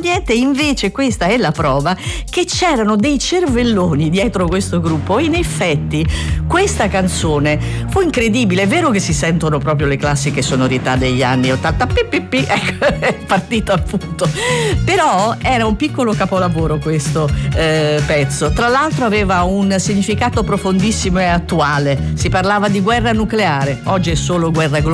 niente, invece questa è la prova che c'erano dei cervelloni dietro questo gruppo. In effetti questa canzone fu incredibile. È vero che si sentono proprio le classiche sonorità degli anni 80, ecco, è partito appunto, però era un piccolo capolavoro questo pezzo. Tra l'altro aveva un significato profondissimo e attuale. Si parlava di guerra nucleare, oggi è solo guerra globale.